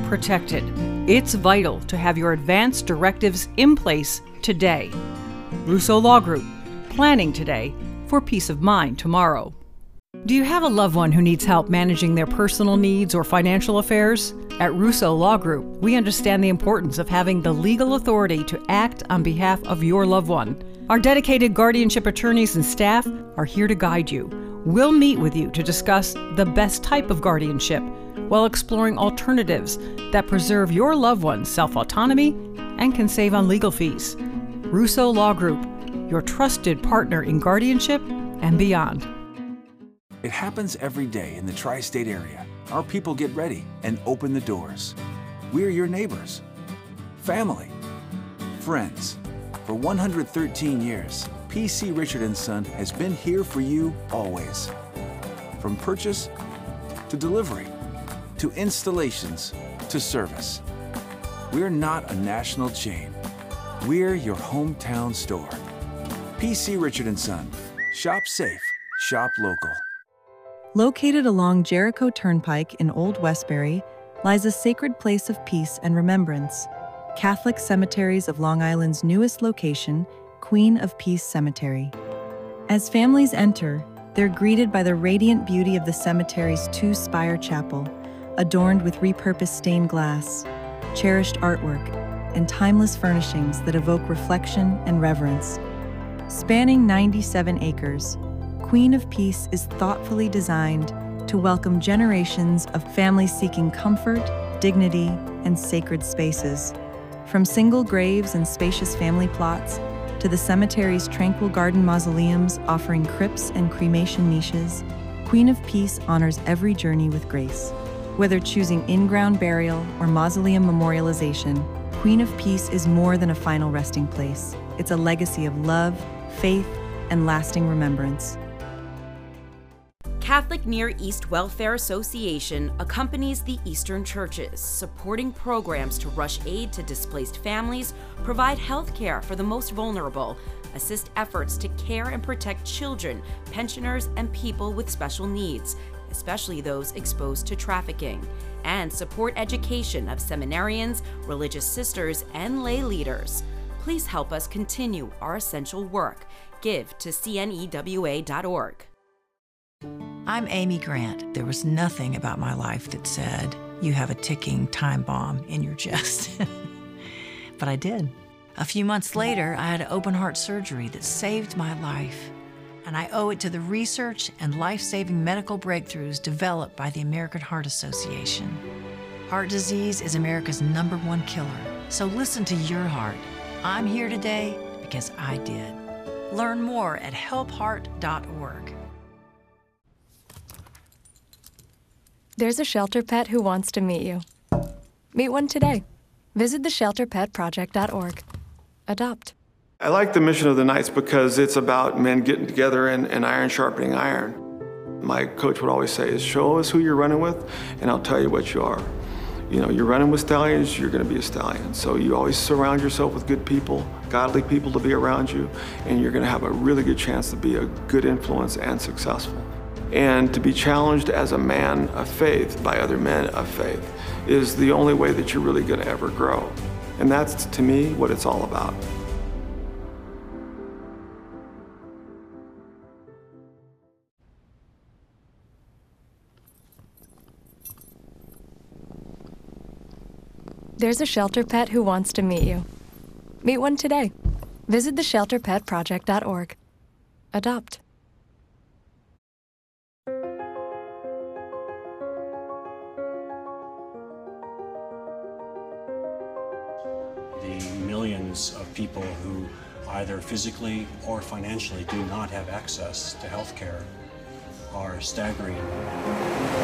protected. It's vital to have your advance directives in place today. Russo Law Group, planning today for peace of mind tomorrow. Do you have a loved one who needs help managing their personal needs or financial affairs? At Russo Law Group, we understand the importance of having the legal authority to act on behalf of your loved one. Our dedicated guardianship attorneys and staff are here to guide you. We'll meet with you to discuss the best type of guardianship while exploring alternatives that preserve your loved one's self-autonomy and can save on legal fees. Russo Law Group, your trusted partner in guardianship and beyond. It happens every day in the tri-state area. Our people get ready and open the doors. We're your neighbors, family, friends. For 113 years, P.C. Richard & Son has been here for you always. From purchase to delivery, to installations, to service. We're not a national chain. We're your hometown store. P.C. Richard & Son. Shop safe, shop local. Located along Jericho Turnpike in Old Westbury lies a sacred place of peace and remembrance, Catholic Cemeteries of Long Island's newest location, Queen of Peace Cemetery. As families enter, they're greeted by the radiant beauty of the cemetery's two-spire chapel, adorned with repurposed stained glass, cherished artwork, and timeless furnishings that evoke reflection and reverence. Spanning 97 acres, Queen of Peace is thoughtfully designed to welcome generations of families seeking comfort, dignity, and sacred spaces. From single graves and spacious family plots to the cemetery's tranquil garden mausoleums offering crypts and cremation niches, Queen of Peace honors every journey with grace. Whether choosing in-ground burial or mausoleum memorialization, Queen of Peace is more than a final resting place. It's a legacy of love, faith, and lasting remembrance. Catholic Near East Welfare Association accompanies the Eastern churches, supporting programs to rush aid to displaced families, provide health care for the most vulnerable, assist efforts to care and protect children, pensioners, and people with special needs, especially those exposed to trafficking, and support education of seminarians, religious sisters, and lay leaders. Please help us continue our essential work. Give to cnewa.org. I'm Amy Grant. There was nothing about my life that said, you have a ticking time bomb in your chest. But I did. A few months later, I had open heart surgery that saved my life. And I owe it to the research and life-saving medical breakthroughs developed by the American Heart Association. Heart disease is America's #1 killer. So listen to your heart. I'm here today because I did. Learn more at helpheart.org. There's a shelter pet who wants to meet you. Meet one today. Visit theshelterpetproject.org. Adopt. I like the mission of the Knights because it's about men getting together and iron sharpening iron. My coach would always say is, show us who you're running with, and I'll tell you what you are. You know, you're running with stallions, you're gonna be a stallion. So you always surround yourself with good people, godly people to be around you, and you're gonna have a really good chance to be a good influence and successful. And to be challenged as a man of faith by other men of faith is the only way that you're really gonna ever grow. And that's, to me, what it's all about. There's a shelter pet who wants to meet you. Meet one today. Visit theshelterpetproject.org. Adopt. The millions of people who either physically or financially do not have access to health care are staggering.